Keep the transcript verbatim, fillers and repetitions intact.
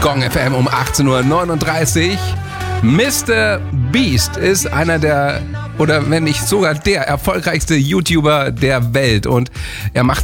Gong F M um achtzehn Uhr neununddreißig. Mister Beast ist einer der, oder wenn nicht sogar der erfolgreichste YouTuber der Welt. Und er macht